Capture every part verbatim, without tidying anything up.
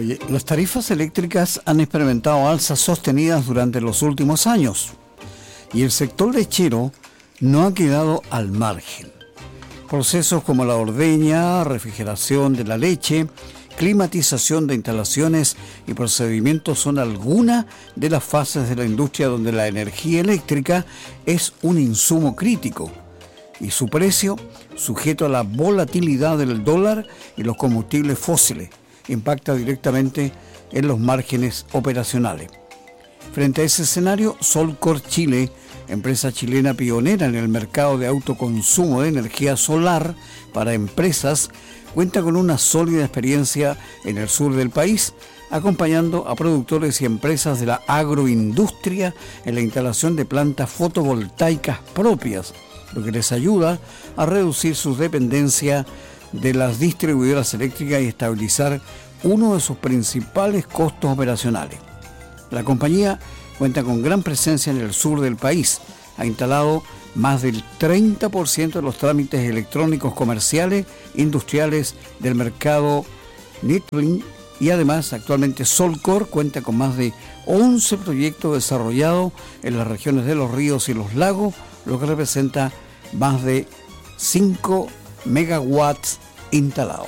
Oye, las tarifas eléctricas han experimentado alzas sostenidas durante los últimos años y el sector lechero no ha quedado al margen. Procesos como la ordeña, refrigeración de la leche, climatización de instalaciones y procedimientos son algunas de las fases de la industria donde la energía eléctrica es un insumo crítico y su precio, sujeto a la volatilidad del dólar y los combustibles fósiles, impacta directamente en los márgenes operacionales. Frente a ese escenario, Solcor Chile, empresa chilena pionera en el mercado de autoconsumo de energía solar para empresas, cuenta con una sólida experiencia en el sur del país, acompañando a productores y empresas de la agroindustria en la instalación de plantas fotovoltaicas propias, lo que les ayuda a reducir su dependencia de las distribuidoras eléctricas y estabilizar uno de sus principales costos operacionales. La compañía cuenta con gran presencia en el sur del país, ha instalado más del treinta por ciento de los trámites electrónicos comerciales industriales del mercado Netlink y además actualmente Solcor cuenta con más de once proyectos desarrollados en las regiones de los ríos y los lagos, lo que representa más de cinco megawatts instalados.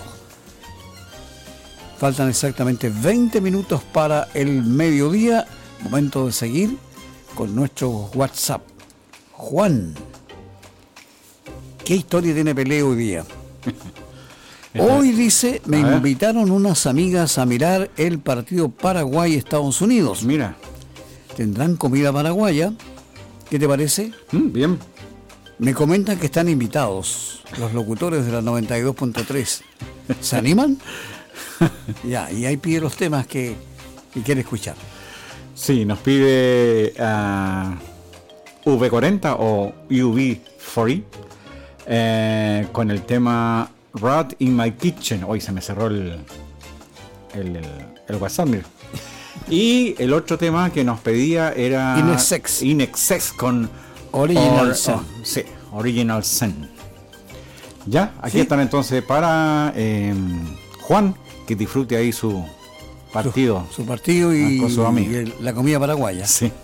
Faltan exactamente veinte minutos para el mediodía, momento de seguir con nuestro WhatsApp. Juan, ¿qué historia tiene Pelé hoy día? Hoy dice, me invitaron unas amigas a mirar el partido Paraguay-Estados Unidos. Mira. Tendrán comida paraguaya. ¿Qué te parece? Mm, bien. Me comentan que están invitados los locutores de la noventa y dos punto tres. ¿Se animan? Ya, y ahí pide los temas que, que quiere escuchar. Sí, nos pide uh, V cuarenta o U V cuarenta eh, con el tema Rat in My Kitchen. Hoy se me cerró el, el, el, el WhatsApp. Mira. Y el otro tema que nos pedía era In Excess, In Excess con Original or, Sin. Oh, sí, Original Sin. Ya, aquí sí. están entonces para eh, Juan, que disfrute ahí su partido. Su, su partido y, con su amigo. y el, la comida paraguaya. Sí.